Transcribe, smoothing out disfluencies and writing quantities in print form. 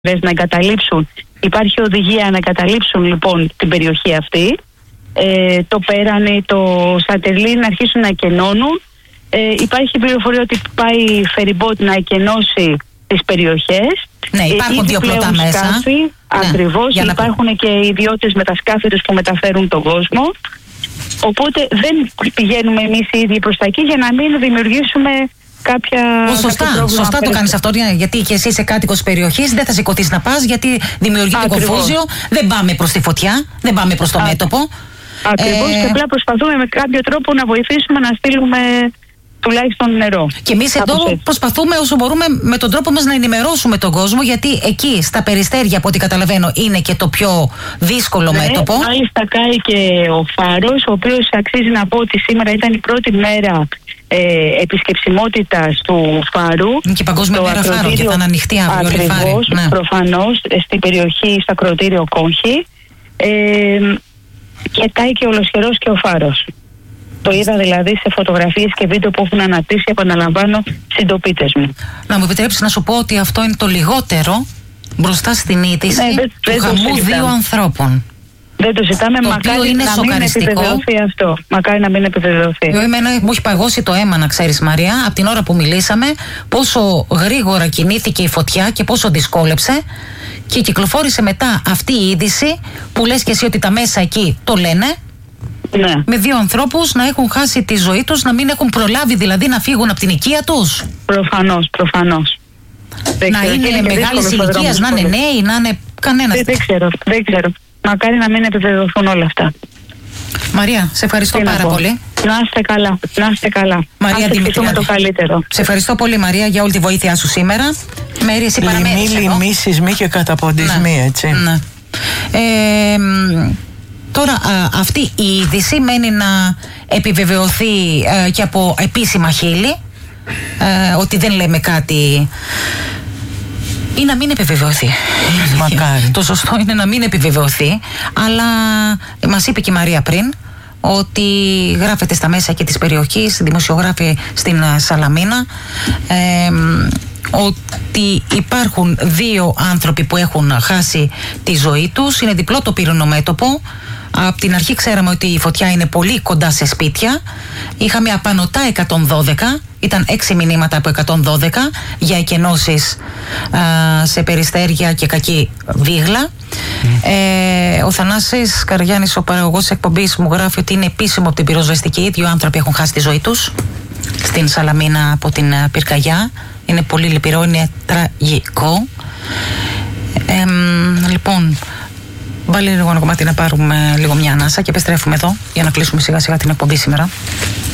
να εγκαταλείψουν. Υπάρχει οδηγία να εγκαταλείψουν λοιπόν την περιοχή αυτή. Το Πέρανη, το Σατερλί να αρχίσουν να εκενώνουν. Υπάρχει πληροφορία ότι πάει φεριμπότ να εκενώσει τις περιοχές. Ναι, υπάρχουν δύο πλωτά μέσα. Σκάφη, ακριβώς. Υπάρχουν και ιδιώτες με τα σκάφη τους που μεταφέρουν τον κόσμο. Οπότε δεν πηγαίνουμε εμείς οι ίδιοι προς τα εκεί για να μην δημιουργήσουμε κάποια. Σωστά το κάνεις αυτό, γιατί και εσύ είσαι κάτοικος περιοχής, δεν θα σηκωθείς να πας, γιατί δημιουργείται κομφούζιο. Δεν πάμε προς τη φωτιά, δεν πάμε προς το μέτωπο. Ακριβώς, και απλά προσπαθούμε με κάποιο τρόπο να βοηθήσουμε να στείλουμε τουλάχιστον νερό. Και εμείς εδώ προσπαθούμε όσο μπορούμε με τον τρόπο μας να ενημερώσουμε τον κόσμο, γιατί εκεί στα Περιστέρια, από ό,τι καταλαβαίνω, είναι και το πιο δύσκολο μέτωπο. Μάλιστα κάει και ο Φάρος, ο οποίος αξίζει να πω ότι σήμερα ήταν η πρώτη μέρα επισκεψιμότητας του Φάρου. Είναι και Παγκόσμια Μέρα Φάρου και θα είναι ανοιχτή αύριο. Ακριβώς, προφανώς, στην περιοχή, στα ακροτήριο Κόγχη. Και κάει και ολοσχερός και ο Φάρος. Το είδα δηλαδή σε φωτογραφίες και βίντεο που έχουν αναρτήσει, επαναλαμβάνω, συντοπίτες μου. Να μου επιτρέψεις να σου πω ότι αυτό είναι το λιγότερο μπροστά στην είδηση του χαμού δύο ανθρώπων. Δεν το ζητάμε, μακάρι να μην επιβεβαιωθεί αυτό. Μακάρι να μην επιβεβαιωθεί. Εμένα μου έχει παγώσει το αίμα, να ξέρεις, Μαρία, από την ώρα που μιλήσαμε, πόσο γρήγορα κινήθηκε η φωτιά και πόσο δυσκόλεψε. Και κυκλοφόρησε μετά αυτή η είδηση που λες και εσύ ότι τα μέσα εκεί το λένε. Ναι. Με δύο ανθρώπους να έχουν χάσει τη ζωή τους, να μην έχουν προλάβει δηλαδή να φύγουν από την οικία τους. Προφανώς. Να είναι μεγάλης ηλικίας, να είναι νέοι, να είναι κανένας. Δεν ξέρω. Μακάρι να μην επιβεβαιωθούν όλα αυτά. Μαρία, σε ευχαριστώ πάρα πολύ. Να είστε καλά. Μαρία Δημητριάδη, το καλύτερο. Σε ευχαριστώ πολύ, Μαρία, για όλη τη βοήθειά σου σήμερα. Μέρη, εσύ παραμένεις εδώ. Λοιμή, σεισμοί και καταποντισμοί, έτσι. Ναι. Τώρα αυτή η είδηση μένει να επιβεβαιωθεί και από επίσημα χείλη, ότι δεν λέμε κάτι ή να μην επιβεβαιωθεί. Μακάρι. Το σωστό είναι να μην επιβεβαιωθεί, αλλά μας είπε και η Μαρία πριν ότι γράφεται στα μέσα και της περιοχής, δημοσιογράφοι στην Σαλαμίνα, ότι υπάρχουν δύο άνθρωποι που έχουν χάσει τη ζωή τους. Είναι διπλό το πύρινο μέτωπο. Από την αρχή ξέραμε ότι η φωτιά είναι πολύ κοντά σε σπίτια. Είχαμε απανωτά 112. Ήταν 6 μηνύματα από 112 για εκενώσεις σε Περιστέρια και Κακή Βίγλα. Ο Θανάσης Καριάνης, ο παραγωγός της εκπομπής, μου γράφει ότι είναι επίσημο από την πυροσβεστική. Δύο άνθρωποι έχουν χάσει τη ζωή τους στην Σαλαμίνα από την πυρκαγιά. Είναι πολύ λυπηρό, είναι τραγικό. Λοιπόν, βάλει λίγο ένα κομμάτι να πάρουμε λίγο μια ανάσα και επιστρέφουμε εδώ για να κλείσουμε σιγά σιγά την εκπομπή σήμερα.